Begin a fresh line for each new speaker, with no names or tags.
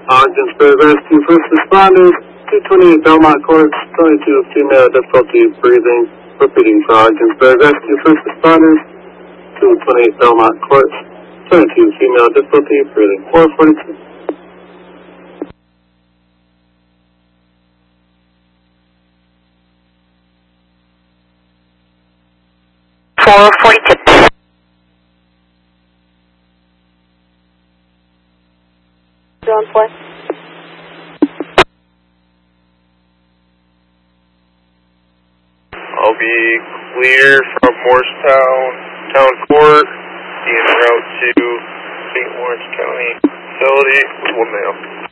Ogdensburg Rescue First Responders, 228 Belmont Court, 22 female difficulty breathing. Repeating for Ogdensburg Rescue First Responders, 228 Belmont Court, 22 female difficulty breathing. 442.
On play.
I'll be clear from Morristown Town Court, en route to St. Lawrence County facility with 1 male.